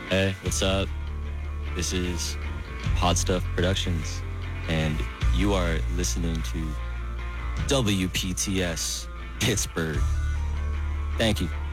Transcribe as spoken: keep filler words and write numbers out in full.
Hey, what's up? This is Hot Stuff Productions, and you are listening to W P T S Pittsburgh. Thank you.